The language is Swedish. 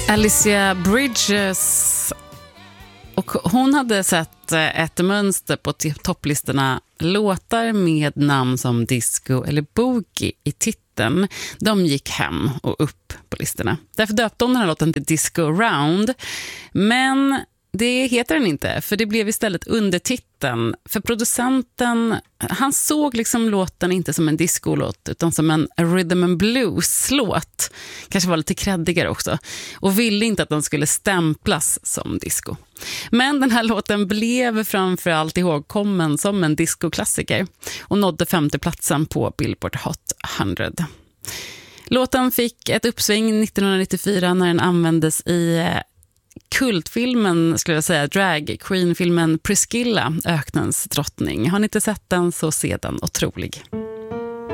Alicia Bridges, och hon hade sett ett mönster på topplistorna, låtar med namn som disco eller boogie i titeln. De gick hem och upp på listorna. Därför döpte hon den här låten till Disco Round. Men det heter den inte, för det blev istället undertiteln. För producenten, han såg liksom låten inte som en discolåt utan som en rhythm and blues-låt. Kanske var lite kreddigare också. Och ville inte att den skulle stämplas som disco. Men den här låten blev framförallt ihågkommen som en discoklassiker och nådde 5:e platsen på Billboard Hot 100. Låten fick ett uppsving 1994 när den användes i kultfilmen, skulle jag säga, drag queen-filmen Priscilla, Öknens drottning. Har ni inte sett den så se den, otrolig.